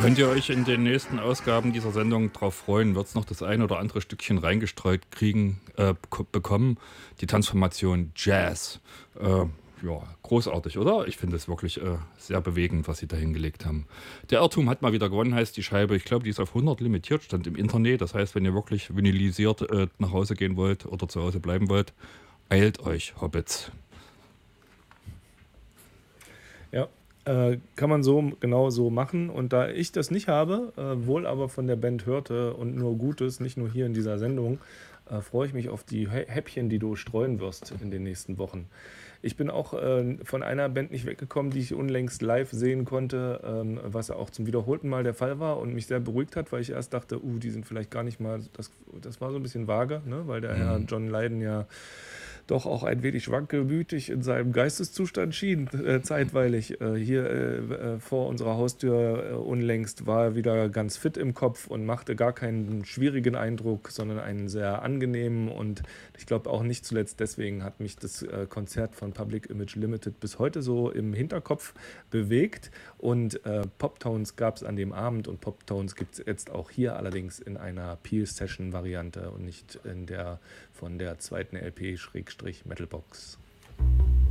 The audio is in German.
Könnt ihr euch in den nächsten Ausgaben dieser Sendung darauf freuen? Wird es noch das ein oder andere Stückchen reingestreut bekommen? Die Transformation Jazz. Ja, großartig, oder? Ich finde es wirklich sehr bewegend, was sie da hingelegt haben. Der Irrtum hat mal wieder gewonnen, heißt die Scheibe. Ich glaube, die ist auf 100 limitiert, stand im Internet. Das heißt, wenn ihr wirklich vinylisiert nach Hause gehen wollt oder zu Hause bleiben wollt, eilt euch, Hobbits. Ja, kann man so genau so machen. Und da ich das nicht habe, wohl aber von der Band hörte und nur Gutes, nicht nur hier in dieser Sendung, freue ich mich auf die Häppchen, die du streuen wirst in den nächsten Wochen. Ich bin auch von einer Band nicht weggekommen, die ich unlängst live sehen konnte, was ja auch zum wiederholten Mal der Fall war und mich sehr beruhigt hat, weil ich erst dachte, die sind vielleicht gar nicht mal, das war so ein bisschen vage, ne? Weil der Herr John Lydon ja doch auch ein wenig wankelmütig in seinem Geisteszustand schien, zeitweilig. Hier vor unserer Haustür unlängst war er wieder ganz fit im Kopf und machte gar keinen schwierigen Eindruck, sondern einen sehr angenehmen, und ich glaube auch nicht zuletzt deswegen hat mich das Konzert von Public Image Limited bis heute so im Hinterkopf bewegt, und Poptones gab es an dem Abend und Poptones gibt es jetzt auch hier, allerdings in einer Peel-Session-Variante und nicht in der von der zweiten LP-Metalbox.